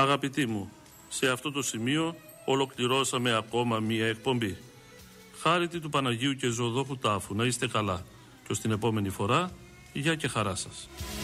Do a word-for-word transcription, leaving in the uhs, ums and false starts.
Αγαπητοί μου, σε αυτό το σημείο ολοκληρώσαμε ακόμα μία εκπομπή. Χάρητη του Παναγίου και Ζωοδόχου Τάφου, να είστε καλά. Και ως την επόμενη φορά, γεια και χαρά σας.